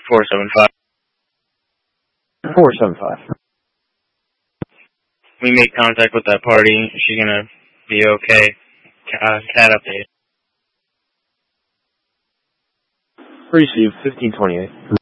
475. 475. We made contact with that party. Is she gonna be okay? Cat update. Receive 1528.